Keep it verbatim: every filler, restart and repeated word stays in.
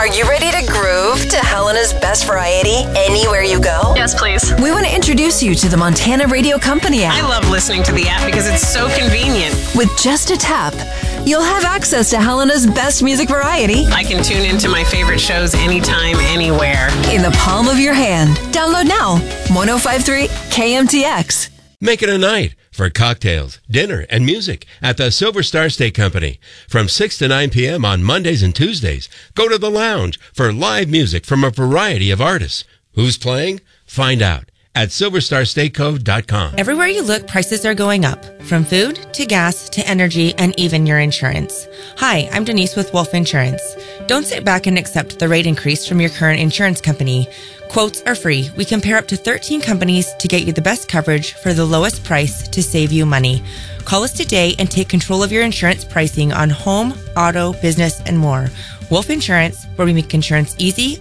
Are you ready to groove to Helena's Best Variety anywhere you go? Yes, please. We want to introduce you to the Montana Radio Company app. I love listening to the app because it's so convenient. With just a tap, you'll have access to Helena's best music variety. I can tune into my favorite shows anytime, anywhere. In the palm of your hand. Download now. ten fifty-three K M T X. Make it a night for cocktails, dinner, and music at the Silver Star Steak Company. From six to nine p.m. on Mondays and Tuesdays, go to the lounge for live music from a variety of artists. Who's playing? Find out at silver star steak co dot com. Everywhere you look, prices are going up, from food to gas to energy and even your insurance. Hi, I'm Denise with Wolf Insurance. Don't sit back and accept the rate increase from your current insurance company. Quotes are free. We compare up to thirteen companies to get you the best coverage for the lowest price to save you money. Call us today and take control of your insurance pricing on home, auto, business, and more. Wolf Insurance, where we make insurance easy,